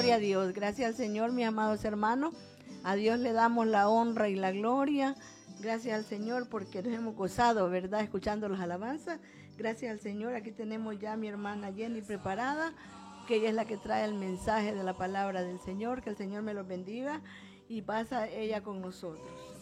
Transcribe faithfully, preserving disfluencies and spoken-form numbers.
Gloria a Dios. Gracias al Señor, mis amados hermanos. A Dios le damos la honra y la gloria. Gracias al Señor porque nos hemos gozado, ¿verdad? Escuchando las alabanzas. Gracias al Señor. Aquí tenemos ya a mi hermana Jenny preparada, que ella es la que trae el mensaje de la palabra del Señor. Que el Señor me los bendiga y pasa ella con nosotros.